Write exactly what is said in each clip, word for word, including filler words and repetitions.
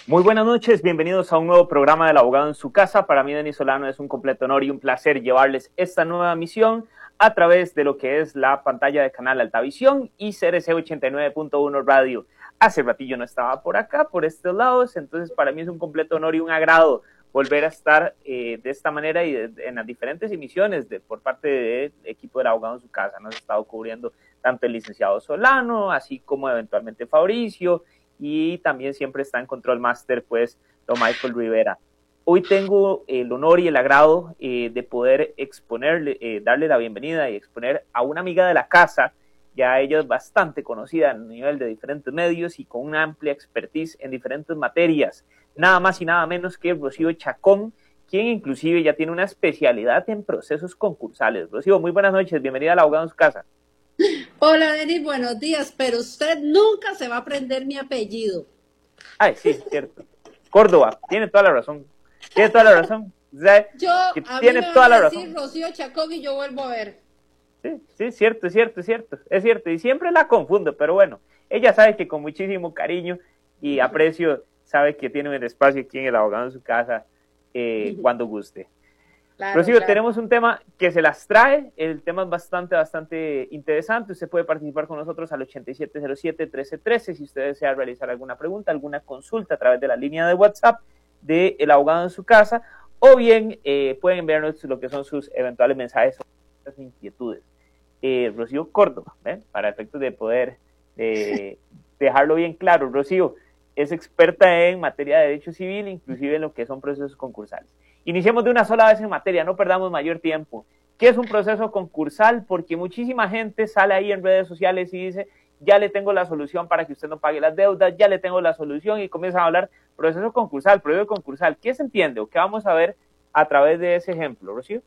Muy buenas noches, bienvenidos a un nuevo programa del Abogado en su Casa. Para mí, Denis Solano, es un completo honor y un placer llevarles esta nueva misión a través de lo que es la pantalla de Canal Altavisión y C R C ochenta y nueve punto uno Radio. Hace ratillo no estaba por acá, por estos lados, entonces para mí es un completo honor y un agrado volver a estar eh, de esta manera y de, de, en las diferentes emisiones de, por parte del equipo del Abogado en su Casa. Nos ha estado cubriendo tanto el licenciado Solano, así como eventualmente Fabricio, y también siempre está en Control Master, pues, don Michael Rivera. Hoy tengo el honor y el agrado eh, de poder exponerle, eh, darle la bienvenida y exponer a una amiga de la casa. Ya ella es bastante conocida a nivel de diferentes medios y con una amplia expertise en diferentes materias. Nada más y nada menos que Rocío Chacón, quien inclusive ya tiene una especialidad en procesos concursales. Rocío, muy buenas noches, bienvenida al Abogado en su Casa. Hola, Denis, buenos días, pero usted nunca se va a aprender mi apellido. Ay, sí, cierto. Córdoba, tiene toda la razón. Tiene toda la razón. O sea, yo, que a tiene mí me toda van la a razón. decir Rocío Chacón y yo vuelvo a ver. Sí, sí, es cierto, es cierto, es cierto, es cierto. Y siempre la confundo, pero bueno, ella sabe que con muchísimo cariño y aprecio, sabe que tiene un espacio aquí en el Abogado en su Casa eh, cuando guste. Claro, Rocío, claro. tenemos un tema que se las trae, el tema es bastante, bastante interesante. Usted puede participar con nosotros al ochenta y siete cero siete, trece trece si usted desea realizar alguna pregunta, alguna consulta a través de la línea de WhatsApp de El Abogado en su Casa, o bien eh, pueden enviarnos lo que son sus eventuales mensajes o sus inquietudes. Eh, Rocío Córdoba, ¿eh? Para efectos de poder eh, dejarlo bien claro, Rocío es experta en materia de derecho civil, inclusive en lo que son procesos concursales. Iniciemos de una sola vez en materia, no perdamos mayor tiempo. ¿Qué es un proceso concursal? Porque muchísima gente sale ahí en redes sociales y dice, ya le tengo la solución para que usted no pague las deudas, ya le tengo la solución, y comienzan a hablar proceso concursal, proceso concursal. ¿Qué se entiende o qué vamos a ver a través de ese ejemplo, Rocío?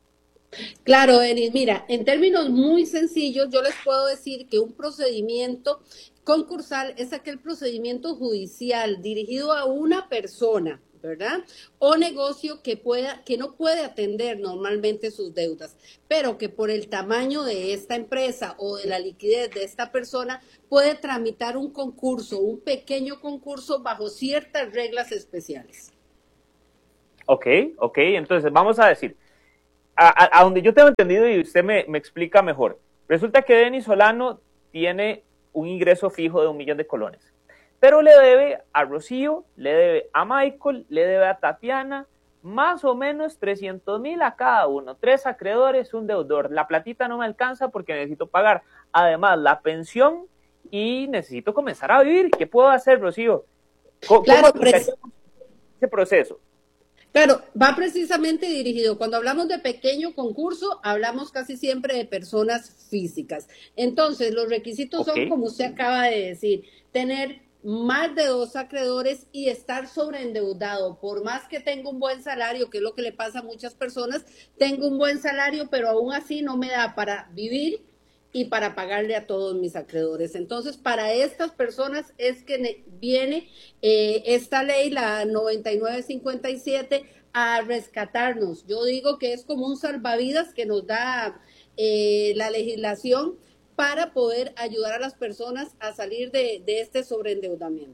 Claro, Denis, mira, en términos muy sencillos, yo les puedo decir que un procedimiento concursal es aquel procedimiento judicial dirigido a una persona, ¿verdad? O negocio que pueda, que no puede atender normalmente sus deudas, pero que por el tamaño de esta empresa o de la liquidez de esta persona puede tramitar un concurso, un pequeño concurso bajo ciertas reglas especiales. Ok, ok, entonces vamos a decir, a, a, a donde yo tengo entendido y usted me, me explica mejor, resulta que Denis Solano tiene un ingreso fijo de un millón de colones, pero le debe a Rocío, le debe a Michael, le debe a Tatiana, más o menos trescientos mil a cada uno, tres acreedores, un deudor. La platita no me alcanza porque necesito pagar además la pensión y necesito comenzar a vivir. ¿Qué puedo hacer, Rocío? ¿Cómo, Claro, ¿cómo ese proceso? Claro, va precisamente dirigido. Cuando hablamos de pequeño concurso, hablamos casi siempre de personas físicas. Entonces, los requisitos son, Okay. como usted acaba de decir, tener más de dos acreedores y estar sobreendeudado. Por más que tenga un buen salario, que es lo que le pasa a muchas personas, tengo un buen salario, pero aún así no me da para vivir y para pagarle a todos mis acreedores. Entonces, para estas personas es que viene eh, esta ley, la noventa y nueve cincuenta y siete, a rescatarnos. Yo digo que es como un salvavidas que nos da eh, la legislación para poder ayudar a las personas a salir de, de este sobreendeudamiento.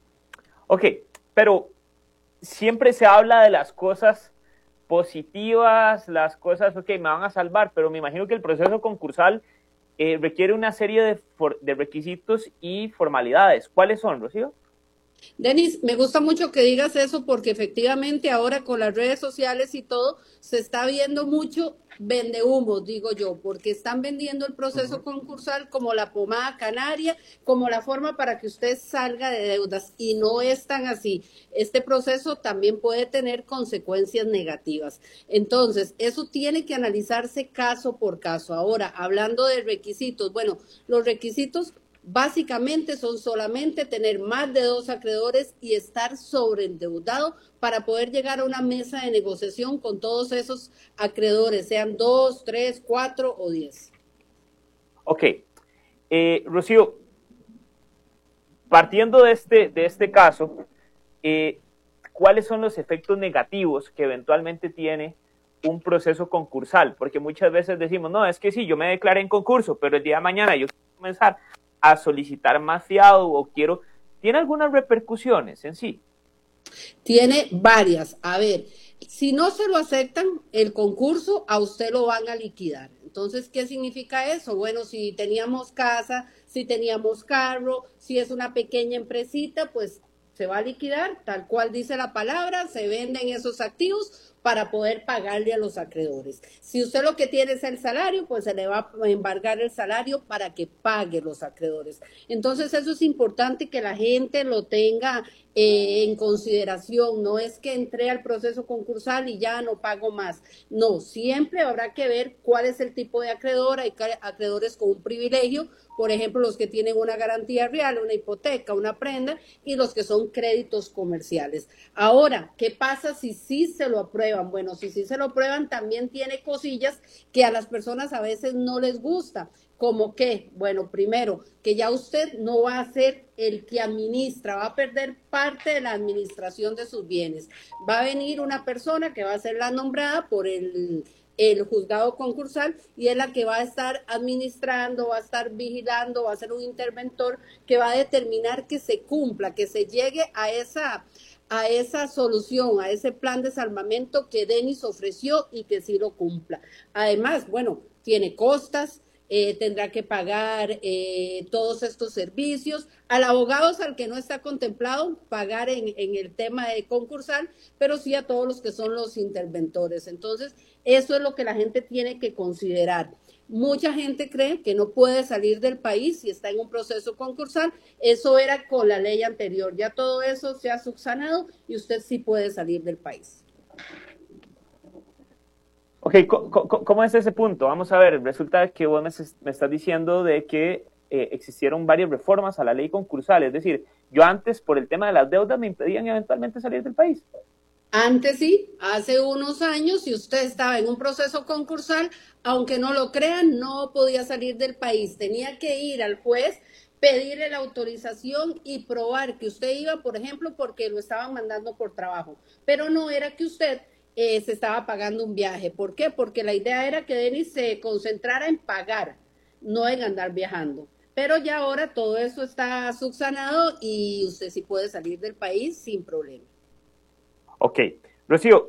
Ok, pero siempre se habla de las cosas positivas, las cosas, ok, me van a salvar, pero me imagino que el proceso concursal Eh, requiere una serie de, for, de requisitos y formalidades. ¿Cuáles son, Rocío? Denis, me gusta mucho que digas eso porque efectivamente ahora con las redes sociales y todo se está viendo mucho vendehumos, digo yo, porque están vendiendo el proceso uh-huh. concursal como la pomada canaria, como la forma para que usted salga de deudas, y no es tan así. Este proceso también puede tener consecuencias negativas. Entonces, eso tiene que analizarse caso por caso. Ahora, hablando de requisitos, bueno, los requisitos básicamente son solamente tener más de dos acreedores y estar sobreendeudado para poder llegar a una mesa de negociación con todos esos acreedores, sean dos, tres, cuatro o diez. Ok. Eh, Rocío, partiendo de este, de este caso, eh, ¿cuáles son los efectos negativos que eventualmente tiene un proceso concursal? Porque muchas veces decimos, no, es que sí, yo me declaré en concurso, pero el día de mañana yo quiero comenzar a solicitar más fiado o quiero, ¿tiene algunas repercusiones en sí? Tiene varias. A ver, si no se lo aceptan, el concurso a usted lo van a liquidar. Entonces, ¿qué significa eso? Bueno, si teníamos casa, si teníamos carro, si es una pequeña empresita, pues se va a liquidar, tal cual dice la palabra, se venden esos activos para poder pagarle a los acreedores. Si usted lo que tiene es el salario, pues se le va a embargar el salario para que pague los acreedores. Entonces eso es importante que la gente lo tenga eh, en consideración. No es que entré al proceso concursal y ya no pago más. No, siempre habrá que ver cuál es el tipo de acreedor. Hay acreedores con un privilegio, por ejemplo, los que tienen una garantía real, una hipoteca, una prenda, y los que son créditos comerciales. Ahora, ¿qué pasa si sí se lo aprueban? Bueno, si sí se lo aprueban, también tiene cosillas que a las personas a veces no les gusta. ¿Cómo qué? Bueno, primero, que ya usted no va a ser el que administra, va a perder parte de la administración de sus bienes. Va a venir una persona que va a ser la nombrada por el... el juzgado concursal y es la que va a estar administrando, va a estar vigilando, va a ser un interventor que va a determinar que se cumpla, que se llegue a esa, a esa solución, a ese plan de salvamento que Denis ofreció y que sí lo cumpla. Además, bueno, tiene costas, eh, tendrá que pagar eh, todos estos servicios. Al abogado es al que no está contemplado pagar en, en el tema de concursal, pero sí a todos los que son los interventores. Entonces, eso es lo que la gente tiene que considerar. Mucha gente cree que no puede salir del país si está en un proceso concursal. Eso era con la ley anterior. Ya todo eso se ha subsanado y usted sí puede salir del país. Ok, ¿cómo es ese punto? Vamos a ver, resulta que vos me estás diciendo de que eh, existieron varias reformas a la ley concursal, es decir, yo antes por el tema de las deudas me impedían eventualmente salir del país. Antes sí, hace unos años, si usted estaba en un proceso concursal, aunque no lo crean, no podía salir del país, tenía que ir al juez, pedirle la autorización y probar que usted iba, por ejemplo, porque lo estaban mandando por trabajo, pero no era que usted Eh, se estaba pagando un viaje. ¿Por qué? Porque la idea era que Denis se concentrara en pagar, no en andar viajando. Pero ya ahora todo eso está subsanado y usted sí puede salir del país sin problema. Ok. Rocío,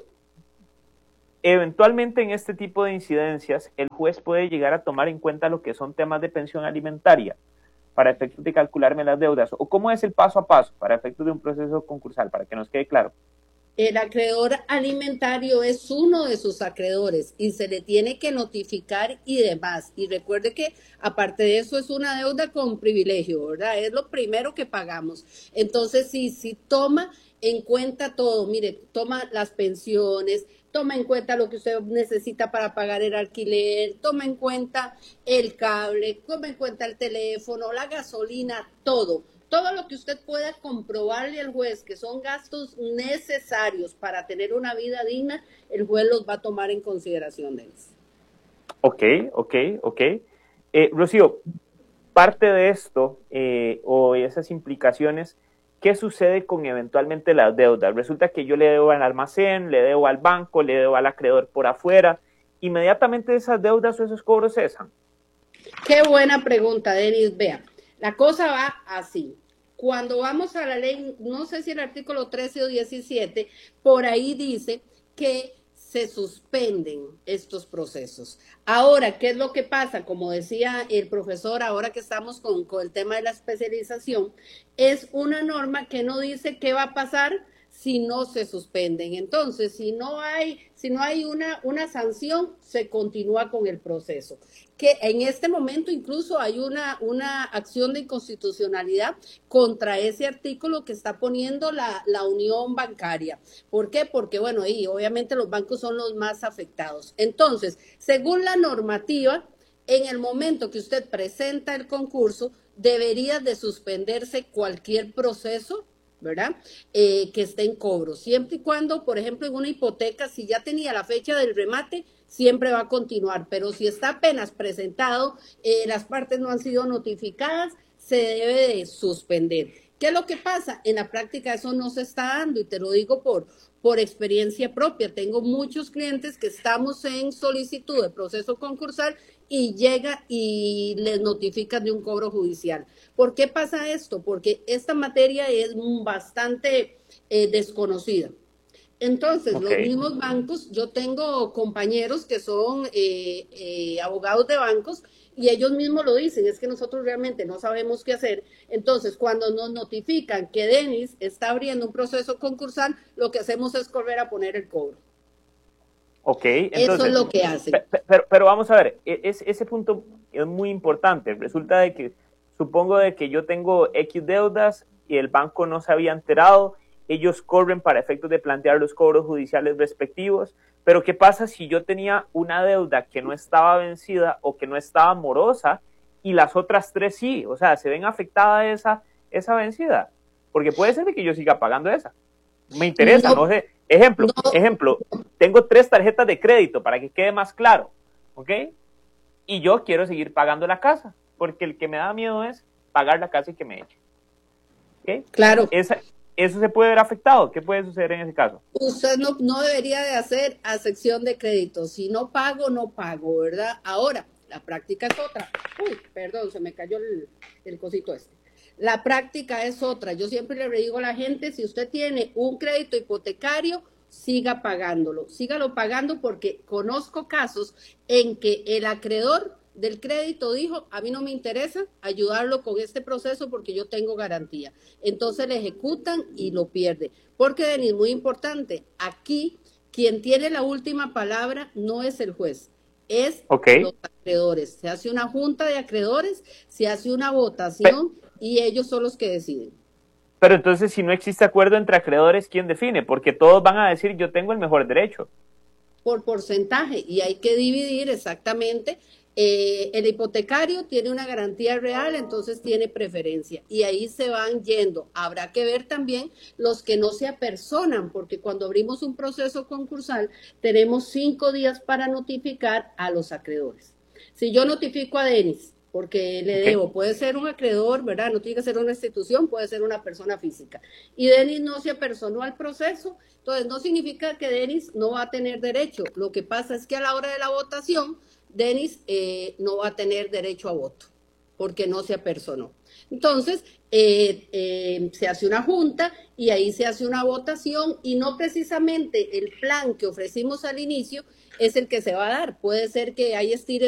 eventualmente en este tipo de incidencias, el juez puede llegar a tomar en cuenta lo que son temas de pensión alimentaria para efectos de calcularme las deudas. ¿O cómo es el paso a paso para efectos de un proceso concursal? Para que nos quede claro. El acreedor alimentario es uno de sus acreedores y se le tiene que notificar y demás. Y recuerde que aparte de eso es una deuda con privilegio, ¿verdad? Es lo primero que pagamos. Entonces, sí, sí toma en cuenta todo. Mire, toma las pensiones, toma en cuenta lo que usted necesita para pagar el alquiler, toma en cuenta el cable, toma en cuenta el teléfono, la gasolina, todo. Todo lo que usted pueda comprobarle al juez que son gastos necesarios para tener una vida digna, el juez los va a tomar en consideración de eso. Ok, ok, ok. Eh, Rocío, parte de esto eh, o esas implicaciones, ¿qué sucede con eventualmente las deudas? Resulta que yo le debo al almacén, le debo al banco, le debo al acreedor por afuera. ¿Inmediatamente esas deudas o esos cobros cesan? Qué buena pregunta, Denis. Vea, la cosa va así. Cuando vamos a la ley, no sé si el artículo trece o diecisiete, por ahí dice que se suspenden estos procesos. Ahora, ¿qué es lo que pasa? Como decía el profesor, ahora que estamos con, con el tema de la especialización, es una norma que no dice qué va a pasar si no se suspenden. Entonces, si no hay, si no hay una, una sanción, se continúa con el proceso. Que en este momento incluso hay una, una acción de inconstitucionalidad contra ese artículo que está poniendo la, la unión bancaria. ¿Por qué? Porque, bueno, y obviamente los bancos son los más afectados. Entonces, según la normativa, en el momento que usted presenta el concurso, debería de suspenderse cualquier proceso, ¿verdad? Eh, que esté en cobro, siempre y cuando, por ejemplo, en una hipoteca, si ya tenía la fecha del remate, siempre va a continuar, pero si está apenas presentado, eh, las partes no han sido notificadas, se debe de suspender. ¿Qué es lo que pasa? En la práctica eso no se está dando y te lo digo por, por experiencia propia. Tengo muchos clientes que estamos en solicitud de proceso concursal y llega y les notifican de un cobro judicial. ¿Por qué pasa esto? Porque esta materia es bastante eh, desconocida. Entonces, okay. Los mismos bancos, yo tengo compañeros que son eh, eh, abogados de bancos y ellos mismos lo dicen, es que nosotros realmente no sabemos qué hacer. Entonces, cuando nos notifican que Denis está abriendo un proceso concursal, lo que hacemos es correr a poner el cobro. Ok, entonces, eso es lo que hacen. Pero, pero, pero vamos a ver, es, ese punto es muy importante. Resulta de que, supongo de que yo tengo X deudas y el banco no se había enterado, ellos corren para efectos de plantear los cobros judiciales respectivos, pero ¿qué pasa si yo tenía una deuda que no estaba vencida o que no estaba morosa y las otras tres sí? O sea, ¿se ven afectada esa, esa vencida? Porque puede ser de que yo siga pagando esa. Me interesa, no, no sé. Ejemplo, no. ejemplo, tengo tres tarjetas de crédito para que quede más claro, ¿ok? Y yo quiero seguir pagando la casa, porque el que me da miedo es pagar la casa y que me eche. ¿Okay? Claro. Esa, ¿Eso se puede ver afectado? ¿Qué puede suceder en ese caso? Usted no, no debería de hacer a sección de crédito. Si no pago, no pago, ¿verdad? Ahora, la práctica es otra. Uy, perdón, se me cayó el, el cosito este. La práctica es otra. Yo siempre le digo a la gente, si usted tiene un crédito hipotecario, siga pagándolo. Sígalo pagando porque conozco casos en que el acreedor del crédito dijo, a mí no me interesa ayudarlo con este proceso porque yo tengo garantía. Entonces le ejecutan y lo pierde. Porque, Denis, muy importante, aquí quien tiene la última palabra no es el juez, es okay. los acreedores. Se hace una junta de acreedores, se hace una votación Pero, y ellos son los que deciden. Pero entonces, si no existe acuerdo entre acreedores, ¿quién define? Porque todos van a decir, yo tengo el mejor derecho. Por porcentaje, y hay que dividir exactamente. Eh, el hipotecario tiene una garantía real, entonces tiene preferencia y ahí se van yendo. Habrá que ver también los que no se apersonan, porque cuando abrimos un proceso concursal tenemos cinco días para notificar a los acreedores. Si yo notifico a Denis porque le debo, okay. puede ser un acreedor, ¿verdad? No tiene que ser una institución, puede ser una persona física. Y Denis no se apersonó al proceso, entonces no significa que Denis no va a tener derecho. Lo que pasa es que a la hora de la votación Denis eh, no va a tener derecho a voto, porque no se apersonó. Entonces, eh, eh, se hace una junta y ahí se hace una votación y no precisamente el plan que ofrecimos al inicio es el que se va a dar. Puede ser que hay estires